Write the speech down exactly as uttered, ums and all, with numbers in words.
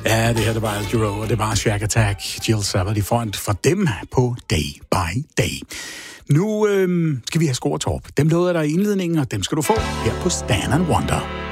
Ja, det her, det var Al Jarreau, og det var Shack Attack, Jill Savard i front for dem på Day by Day. Nu øhm, skal vi have Score Torp. Dem lovede jeg dig i indledningen, og dem skal du få her på Stan and Wonder.